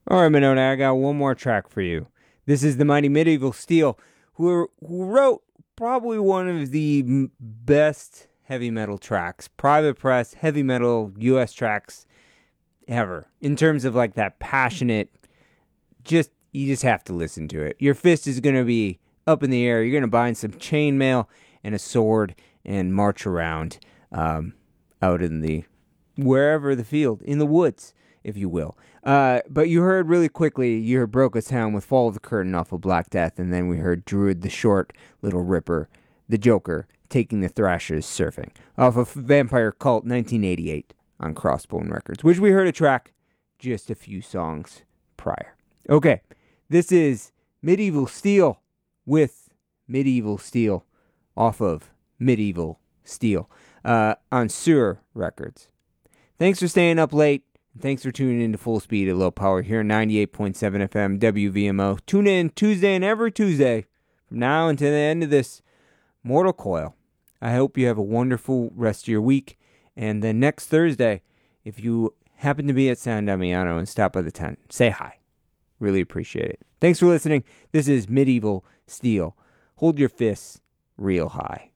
All right, Minota, I got one more track for you. This is the mighty Medieval Steel, who wrote probably one of the best heavy metal tracks, private press heavy metal U.S. tracks ever. In terms of like that passionate, you just have to listen to it. Your fist is gonna be up in the air. You're gonna bind some chainmail and a sword and march around out in the wherever the field, in the woods, if you will. But you heard really quickly, you heard Broke a Town with Fall of the Curtain off of Black Death, and then we heard Druid the Short, Little Ripper, the Joker, Taking the Thrashers Surfing off of Vampire Cult 1988 on Crossbone Records, which we heard a track just a few songs prior. Okay, this is Medieval Steel with Medieval Steel off of Medieval Steel on Sur Records. Thanks for staying up late. Thanks for tuning in to Full Speed at Low Power here on 98.7 FM WVMO. Tune in Tuesday and every Tuesday from now until the end of this Mortal Coil. I hope you have a wonderful rest of your week. And then next Thursday, if you happen to be at San Damiano and stop by the tent, say hi. Really appreciate it. Thanks for listening. This is Medieval Steel. Hold your fists real high.